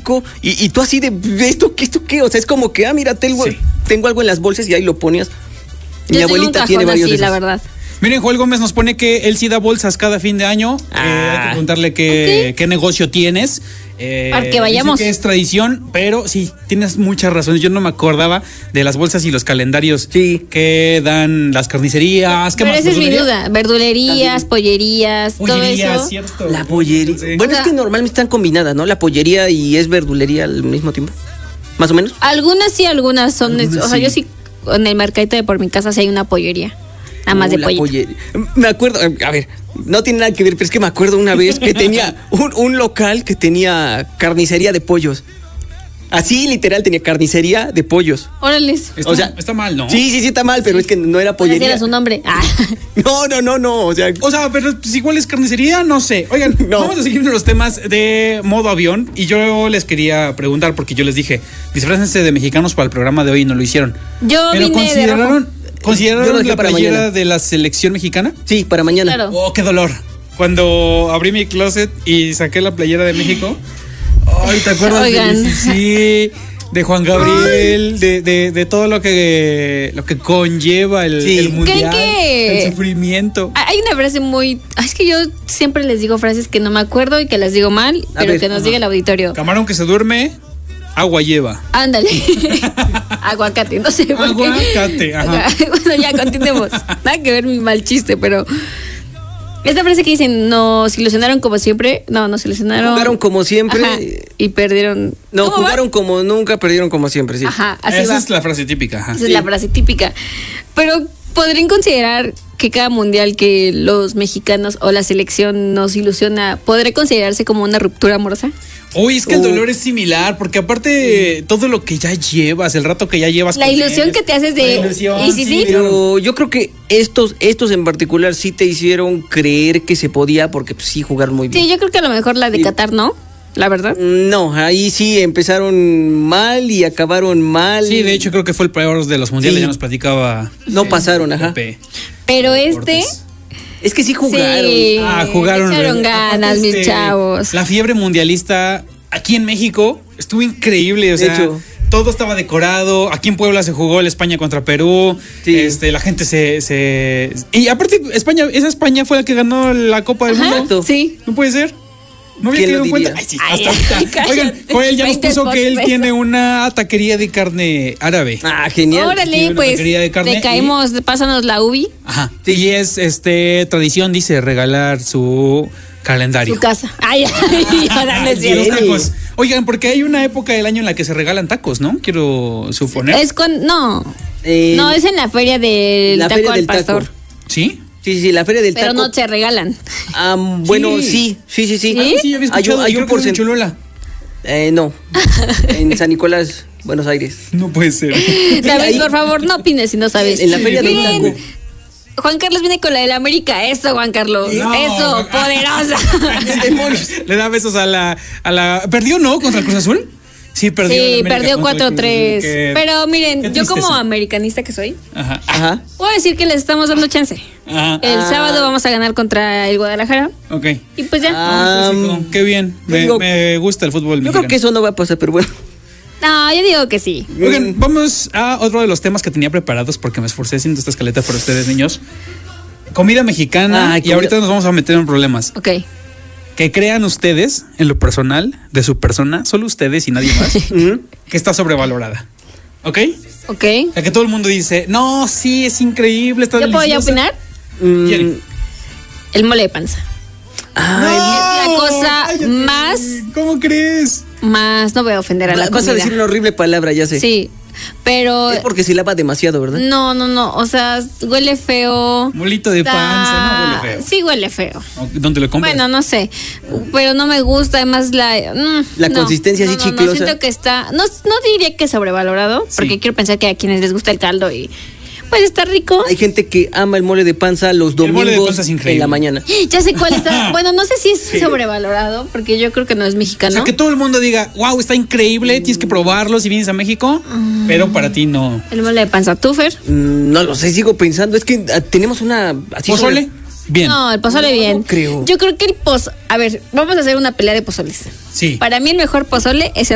México y tú así de, ¿esto qué? O sea, es como que, mira, tengo algo en las bolsas y ahí lo ponías. Mi abuelita tiene varios así, la verdad. Miren, Joel Gómez nos pone que él sí da bolsas cada fin de año. Hay que preguntarle qué negocio tienes. Para que vayamos. Que es tradición, pero sí, tienes muchas razones. Yo no me acordaba de las bolsas y los calendarios que dan las carnicerías. Pero esa es mi duda. Verdulerías, pollerías, todo eso. Cierto. La pollería. Sí. Bueno, es que normalmente están combinadas, ¿no? La pollería y es verdulería al mismo tiempo. ¿Más o menos? Algunas sí, algunas son. O sea, yo sí, en el mercadito de por mi casa sí hay una pollería. Nada más de pollo. Me acuerdo, a ver, no tiene nada que ver, pero es que me acuerdo una vez que tenía un local que tenía carnicería de pollos. Así, literal, tenía carnicería de pollos. Órale. Está mal, ¿no? Sí, está mal, pero es que no era pollería. Era su nombre. No. O sea, pero pues igual es carnicería, no sé. Oigan, vamos a seguir en los temas de modo avión. Y yo les quería preguntar, porque yo les dije, disfrácense de mexicanos para el programa de hoy y no lo hicieron. Pero vine de rojo. ¿Consideraron la playera de la selección mexicana? Sí, para mañana. Claro. Oh, qué dolor. Cuando abrí mi closet y saqué la playera de México. Ay, ¿te acuerdas? Oigan. De Juan Gabriel, de todo lo que conlleva el mundial, el sufrimiento. Hay una frase muy... Es que yo siempre les digo frases que no me acuerdo y que las digo mal, pero que nos diga el auditorio. Camarón que se duerme, agua lleva. Ándale. Aguacate, no sé por qué. Aguacate, ajá. Bueno, ya continuemos. Nada que ver mi mal chiste, pero esta frase que dicen, nos ilusionaron como siempre. No, nos ilusionaron. Jugaron como siempre. Ajá, y perdieron. No, jugaron como nunca, perdieron como siempre, sí. Ajá, así Esa va. es la frase típica. Ajá. Esa es la frase típica. Pero podrían considerar que cada mundial que los mexicanos o la selección nos ilusiona, ¿podría considerarse como una ruptura amorosa? Uy, es que el dolor es similar, porque aparte todo lo que ya llevas, el rato que ya llevas. La ilusión que te haces de... ilusión, sí. Pero yo creo que estos en particular sí te hicieron creer que se podía, porque pues, sí jugaron muy bien. Sí, yo creo que a lo mejor la de Qatar, ¿no? La verdad. No, ahí sí empezaron mal y acabaron mal. Sí, de hecho creo que fue el peor de los mundiales, ya nos platicaba. No pasaron, ajá. Pero es que sí jugaron. Sí, jugaron. Echaron ganas, mis chavos. La fiebre mundialista aquí en México estuvo increíble, o sea, todo estaba decorado. Aquí en Puebla se jugó el España contra Perú. Sí. La gente y aparte esa España fue la que ganó la Copa del Mundo. Sí. ¿No puede ser? ¿No había tenido en cuenta? Ay, sí, hasta ahorita. Oigan, Joel ya nos puso que él tiene una taquería de carne árabe. Genial. Órale, pues te caemos, pásanos la ubi. Ajá. Sí. Y es tradición, dice, regalar su calendario. Su casa. Ay, los tacos. Oigan, porque hay una época del año en la que se regalan tacos, ¿no? Quiero suponer. No, es en la feria del taco al pastor. Taco. ¿Sí? Sí, la feria del taco. Pero no te regalan. Bueno, sí. Sí, había escuchado, hay un porcentaje. En Cholula. No, en San Nicolás, Buenos Aires. No puede ser. David, por favor, no opines si no sabes. En la feria del taco. Juan Carlos viene con la del América. Eso, Juan Carlos. No. Eso, poderosa. Le da besos a la... ¿Perdió, no? ¿Contra el Cruz Azul? Sí, perdió. Sí, perdió 4-3. Pero miren, yo como americanista que soy, puedo decir que les estamos dando chance. El sábado vamos a ganar contra el Guadalajara. Ok. Y pues ya. Qué bien. Me gusta el fútbol mexicano. Yo creo que eso no va a pasar, pero bueno. No, yo digo que sí. Oigan, vamos a otro de los temas que tenía preparados porque me esforcé haciendo esta escaleta para ustedes, niños. Comida mexicana. Y ahorita nos vamos a meter en problemas. Ok. Que crean ustedes, en lo personal, de su persona, solo ustedes y nadie más, que está sobrevalorada. ¿Ok? Ok. La que todo el mundo dice, no, sí, es increíble, está deliciosa. ¿Yo puedo ya opinar? El mole de panza. Es la cosa más... ¿Cómo crees? Más, no voy a ofender a la comida. Vas a decir una horrible palabra, ya sé. Sí, pero... Es porque se lava demasiado, ¿verdad? No, o sea, huele feo. Molito de panza, no huele feo. Sí, huele feo. ¿Dónde lo compras? Bueno, no sé, pero no me gusta, además la consistencia así chiclosa. No, siento que está... No diría que sobrevalorado, porque quiero pensar que a quienes les gusta el caldo y... Pues está rico. Hay gente que ama el mole de panza los domingos en la mañana. Ya sé cuál está. Bueno, no sé si es sobrevalorado, porque yo creo que no es mexicano. O sea, que todo el mundo diga, wow, está increíble, tienes que probarlo si vienes a México, pero para ti no. El mole de panza, ¿tú, Fer? No lo sé, sigo pensando. Es que tenemos una... ¿Pozole? Bien. No, el pozole bien. No creo. Yo creo que a ver, vamos a hacer una pelea de pozoles. Sí. Para mí el mejor pozole es el